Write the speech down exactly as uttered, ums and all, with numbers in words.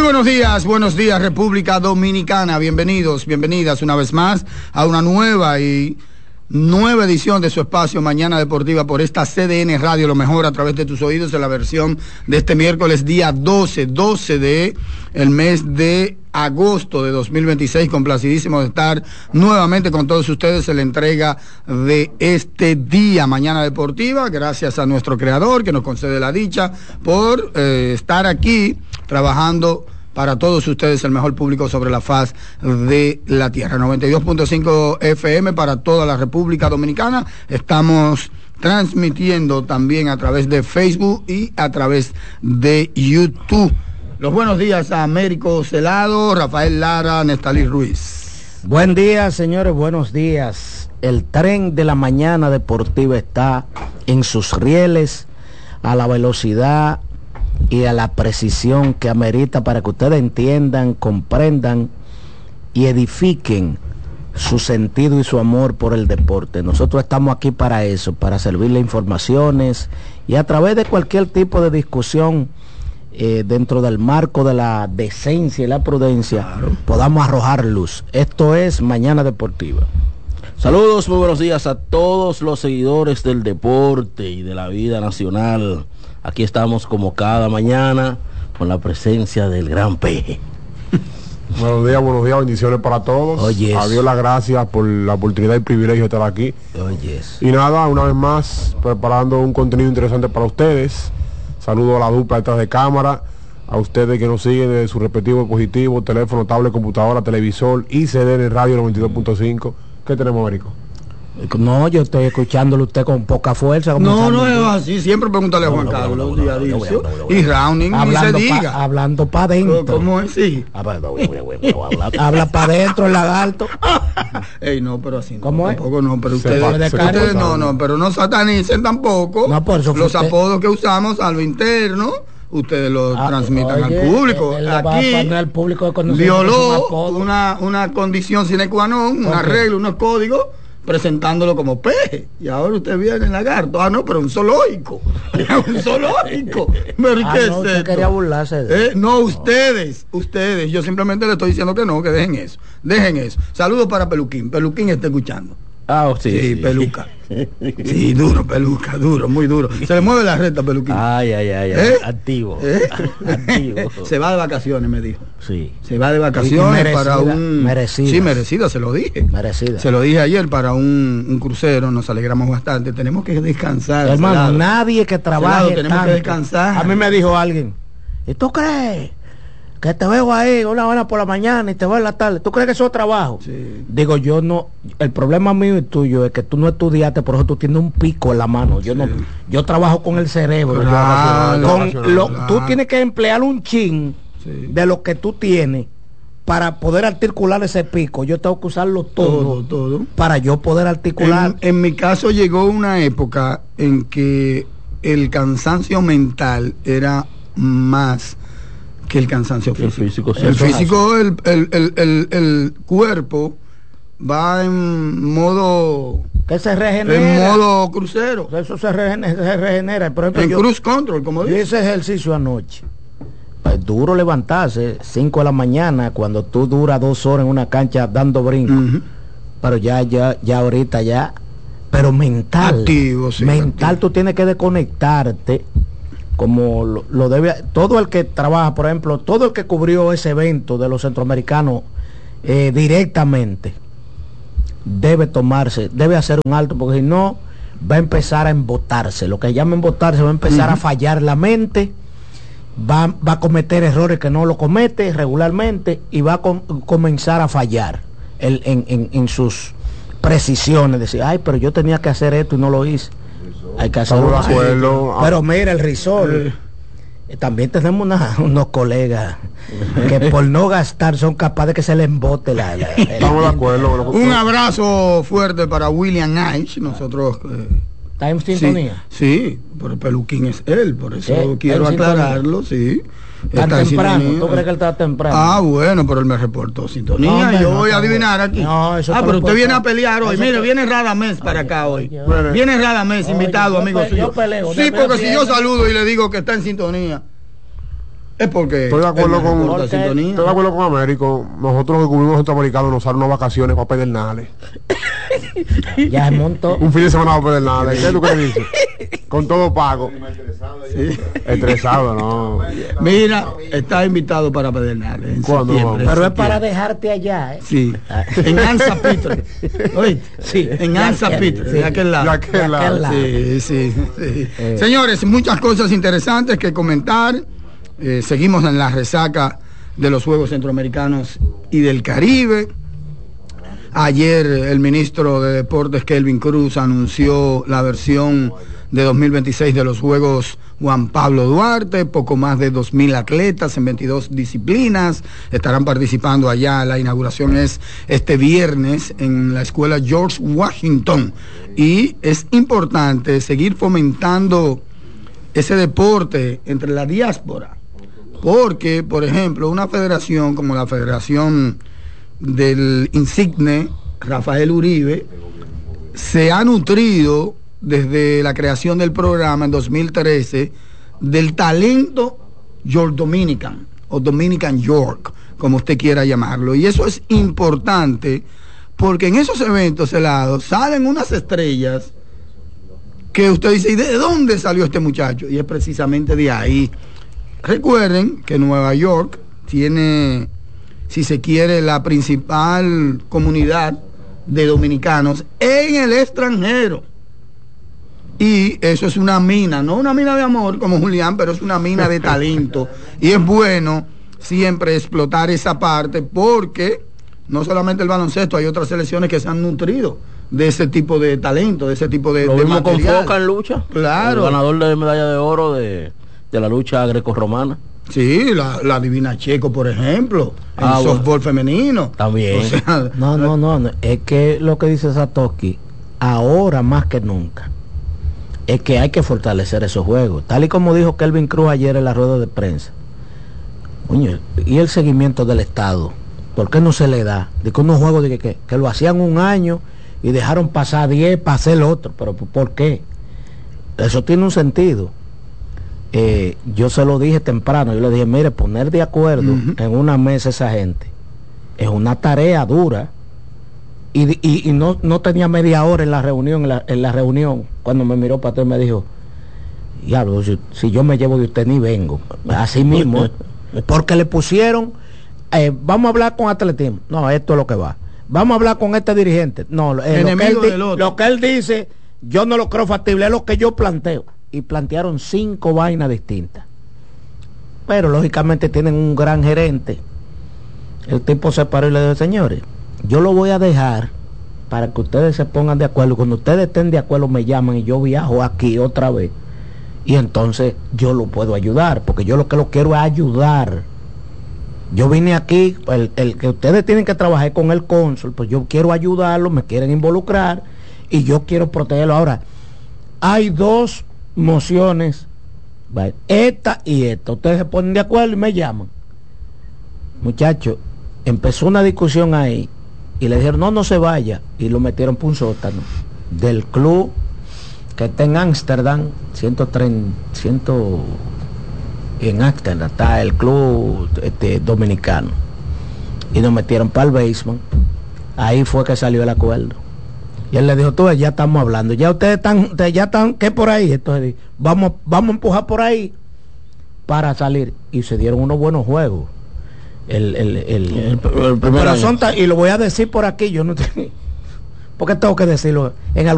Muy buenos días, buenos días República Dominicana, bienvenidos, bienvenidas una vez más a una nueva y nueva edición de su espacio Mañana Deportiva por esta C D N Radio, lo mejor a través de tus oídos en la versión de este miércoles día doce, doce de el mes de agosto de dos mil veintiséis, complacidísimo de estar nuevamente con todos ustedes en la entrega de este día Mañana Deportiva, gracias a nuestro creador que nos concede la dicha por eh, estar aquí trabajando para todos ustedes, el mejor público sobre la faz de la tierra. noventa y dos punto cinco F M para toda la República Dominicana. Estamos transmitiendo también a través de Facebook y a través de YouTube. Los buenos días a Américo Celado, Rafael Lara, Nestalí Ruiz. Buen día, señores, buenos días. El tren de la mañana deportiva está en sus rieles a la velocidad y a la precisión que amerita para que ustedes entiendan, comprendan y edifiquen su sentido y su amor por el deporte. Nosotros estamos aquí para eso, para servirle informaciones y a través de cualquier tipo de discusión eh, dentro del marco de la decencia y la prudencia, claro, podamos arrojar luz. Esto es Mañana Deportiva. Saludos, muy buenos días a todos los seguidores del deporte y de la vida nacional. Aquí estamos como cada mañana con la presencia del gran Peje. Buenos días, buenos días, bendiciones para todos. Oh, yes. A Dios las gracias por la oportunidad y el privilegio de estar aquí. Oh, yes. Y nada, una vez más, preparando un contenido interesante para ustedes. Saludo a la dupla detrás de cámara, a ustedes que nos siguen de su respectivo dispositivo, teléfono, tablet, computadora, televisor y C D N Radio noventa y dos punto cinco. ¿Qué tenemos, Américo? No, yo estoy escuchándolo usted con poca fuerza. No, no es así, siempre pregúntale a Juan Carlos y Rounding, hablando ni se pa, diga. Hablando para adentro. ¿Cómo es? Sí. Habla para adentro el lagarto. Ey, no, pero así no. ¿Cómo es? Tampoco no, pero Se ustedes, va, se ustedes no, no, pero no satanicen tampoco. No, por eso los usted... apodos que usamos a lo interno. Ustedes lo ah, transmitan oye, al público. Él, él aquí al público de violó una, una condición sine qua non, una okay. regla, unos códigos, presentándolo como peje. Y ahora usted viene en lagarto. Ah, no, pero un zoológico. Un zoológico. Pero ¿y ah, qué no, es usted esto? quería burlarse de... ¿Eh? No, ustedes, ustedes. Yo simplemente le estoy diciendo que no, que dejen eso. Dejen eso. Saludos para Peluquín. Peluquín está escuchando. Ah, oh, sí, sí, sí, peluca. Sí, duro, peluca, duro, muy duro. Se le mueve la recta, Peluquín. Ay, ay, ay, ¿Eh? activo. ¿Eh? Activo. Se va de vacaciones, me dijo. Sí. Se va de vacaciones merecida, para un... merecida. Sí, merecida, se lo dije. Merecida. Se lo dije ayer para un, un crucero, nos alegramos bastante. Tenemos que descansar. Hermano, Celado. nadie que trabaje Celado, tenemos tanto. que descansar. A mí me dijo alguien, ¿y tú crees que te veo ahí una hora por la mañana y te veo en la tarde? ¿Tú crees que eso es trabajo? Sí. Digo, yo no, el problema mío y tuyo es que tú no estudiaste, por eso tú tienes un pico en la mano. Yo sí. no, yo trabajo con el cerebro. Claro, con claro, lo, claro. Tú tienes que emplear un chin sí. de lo que tú tienes para poder articular ese pico. Yo tengo que usarlo todo, todo, todo. para yo poder articular. En, en mi caso llegó una época en que el cansancio mental era más que el cansancio físico. El físico, sí, el, físico el, el, el, el, el cuerpo va en modo que se regenera. En modo crucero. Eso se regenera. Se regenera. Por ejemplo, en yo, cruise control, como dice. Yo hice ejercicio anoche. Es duro levantarse, cinco de la mañana, cuando tú duras dos horas en una cancha dando brincos. Uh-huh. Pero ya, ya, ya ahorita ya. Pero mental. Activo, sí, mental, activo. Tú tienes que desconectarte. Como lo, lo debe, todo el que trabaja, por ejemplo, todo el que cubrió ese evento de los centroamericanos eh, directamente, debe tomarse, debe hacer un alto, porque si no, va a empezar a embotarse. Lo que llama embotarse, va a empezar uh-huh. a fallar la mente, va, va a cometer errores que no lo comete regularmente y va a com- comenzar a fallar el, en, en, en sus precisiones. Decir, ay, pero yo tenía que hacer esto y no lo hice. Hay que hacerlo. De acuerdo. Pero mira, el risol. Eh, también tenemos una, unos colegas que por no gastar son capaces de que se les embote la... la Estamos de acuerdo. Un abrazo fuerte para William Nice. Nosotros... Eh, ¿Está en sintonía? Sí, sí, pero el Peluquín es él, por eso ¿Sí? quiero aclararlo, sí. ¿Tan temprano? ¿Tú crees que él está temprano? Ah, bueno, pero él me reportó sintonía. No, hombre, yo no, voy a adivinar aquí. No, eso ah, pero usted viene a pelear hoy. Mire, te... viene Radamés para oye, acá hoy. oye, oye. Viene Radamés, invitado, amigo pe suyo. Yo peleo, sí, porque si yo saludo y le digo que está en sintonía. Es porque estoy de acuerdo él me con reporta porque- sintonía. Estoy de acuerdo con Américo. Nosotros los que cubrimos centroamericanos nos salen unas vacaciones para Pedernales. Ya se montó. Un fin de semana para Pedernales. ¿Qué tú crees dices? Con todo pago. Sí. Estresado, no. Mira, está invitado para Pedernales en ¿Cuándo septiembre, vamos? Pero en es para septiembre. dejarte allá, ¿eh? Sí, en Anza Pitre. ¿Oíste? Sí. En De Anza aquel- Pitre, sí. de aquel lado. De aquel lado. lado. Sí, sí, sí. Eh. Señores, muchas cosas interesantes que comentar. Eh, seguimos en la resaca de los Juegos Centroamericanos y del Caribe. Ayer el ministro de Deportes, Kelvin Cruz, anunció la versión de dos mil veintiséis de los Juegos Juan Pablo Duarte. Poco más de dos mil atletas en veintidós disciplinas estarán participando allá. La inauguración es este viernes en la escuela George Washington. Y es importante seguir fomentando ese deporte entre la diáspora. Porque, por ejemplo, una federación como la Federación del Insigne, Rafael Uribe, se ha nutrido desde la creación del programa en dos mil trece del talento York Dominican o Dominican York, como usted quiera llamarlo. Y eso es importante porque en esos eventos helados salen unas estrellas que usted dice, ¿y de dónde salió este muchacho? Y es precisamente de ahí. Recuerden que Nueva York tiene, si se quiere, la principal comunidad de dominicanos en el extranjero. Y eso es una mina, no una mina de amor como Julián, pero es una mina de talento. Y es bueno siempre explotar esa parte porque no solamente el baloncesto, hay otras selecciones que se han nutrido de ese tipo de talento, de ese tipo de, Lo de mismo con material. Foca en lucha. Claro. El ganador de medalla de oro de, de la lucha grecorromana. Sí, la, la Divina Checo, por ejemplo, en Ah, bueno. softball femenino. También. O sea, No, no, no, no, es que lo que dice Satoshi, ahora más que nunca, es que hay que fortalecer esos juegos. Tal y como dijo Kelvin Cruz ayer en la rueda de prensa. Coño, y el seguimiento del Estado, ¿por qué no se le da? De que unos juegos de que, que, que lo hacían un año y dejaron pasar diez para hacer el otro. ¿Pero por qué? Eso tiene un sentido. Eh, yo se lo dije temprano, yo le dije, mire, poner de acuerdo Ujú. en una mesa esa gente es una tarea dura. Y, y, y no, no tenía media hora en la reunión, en la, en la reunión, cuando me miró para atrás me dijo, diablo, si, si yo me llevo de usted ni vengo. Así mismo, porque le pusieron, eh, vamos a hablar con atletismo. No, esto es lo que va. Vamos a hablar con este dirigente. No, eh, lo, que Enemigo él, di- del otro. lo que él dice, yo no lo creo factible, es lo que yo planteo. Y plantearon cinco vainas distintas. Pero lógicamente tienen un gran gerente. El tipo se paró y le dijo, señores, yo lo voy a dejar para que ustedes se pongan de acuerdo. Cuando ustedes estén de acuerdo me llaman y yo viajo aquí otra vez. Y entonces yo lo puedo ayudar, porque yo lo que lo quiero es ayudar. Yo vine aquí, el, el que ustedes tienen que trabajar con el cónsul, pues yo quiero ayudarlo, me quieren involucrar y yo quiero protegerlo. Ahora, hay dos mociones, ¿vale? Esta y esta. Ustedes se ponen de acuerdo y me llaman. Muchachos, empezó una discusión ahí y le dijeron, no, no se vaya. Y lo metieron por un sótano del club que está en Ámsterdam, ciento treinta, cien, en Ámsterdam está el club este, dominicano. Y nos metieron para el basement. Ahí fue que salió el acuerdo. Y él le dijo, tú, ya estamos hablando, ya ustedes están, ustedes ya están, ¿qué por ahí? Entonces, vamos, vamos a empujar por ahí para salir. Y se dieron unos buenos juegos. El, el, el, El, el el primer corazón año. está- y lo voy a decir por aquí, yo no tengo, porque tengo que decirlo en algún